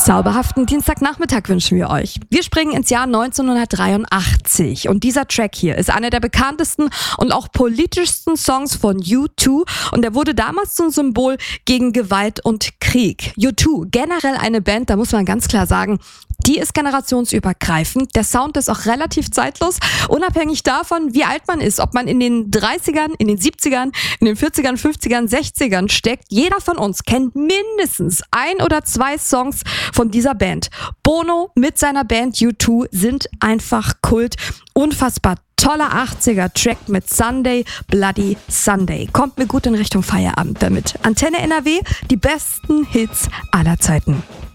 Zauberhaften Dienstagnachmittag wünschen wir euch. Wir springen ins Jahr 1983 und dieser Track hier ist einer der bekanntesten und auch politischsten Songs von U2 und er wurde damals zum Symbol gegen Gewalt und Krieg. U2, generell eine Band, da muss man ganz klar sagen, die ist generationsübergreifend. Der Sound ist auch relativ zeitlos, unabhängig davon, wie alt man ist, ob man in den 30ern, in den 70ern, in den 40ern, 50ern, 60ern steckt. Jeder von uns kennt mindestens 1 oder 2 Songs von dieser Band. Bono mit seiner Band U2 sind einfach Kult. Unfassbar toller 80er-Track mit Sunday, Bloody Sunday. Kommt mir gut in Richtung Feierabend damit. Antenne NRW, die besten Hits aller Zeiten.